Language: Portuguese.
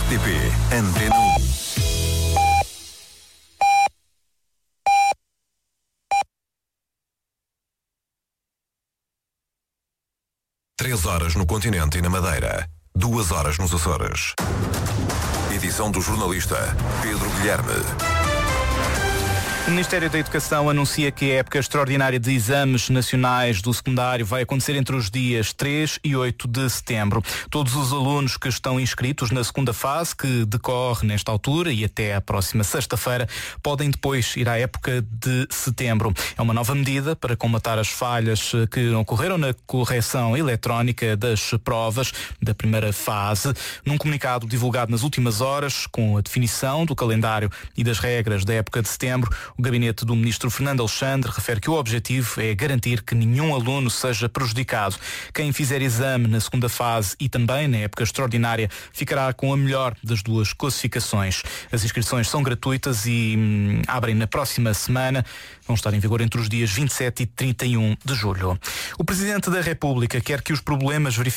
RTP Antena 1. Três horas no continente e na Madeira. 2 horas nos Açores. Edição do jornalista Pedro Guilherme. O Ministério da Educação anuncia que a época extraordinária de exames nacionais do secundário vai acontecer entre os dias 3 e 8 de setembro. Todos os alunos que estão inscritos na segunda fase, que decorre nesta altura e até à próxima sexta-feira, podem depois ir à época de setembro. É uma nova medida para combatar as falhas que ocorreram na correção eletrónica das provas da primeira fase. Num comunicado divulgado nas últimas horas, com a definição do calendário e das regras da época de setembro, o gabinete do ministro Fernando Alexandre refere que o objetivo é garantir que nenhum aluno seja prejudicado. Quem fizer exame na segunda fase e também na época extraordinária ficará com a melhor das duas classificações. As inscrições são gratuitas e abrem na próxima semana. Vão estar em vigor entre os dias 27 e 31 de julho. O Presidente da República quer que os problemas verificados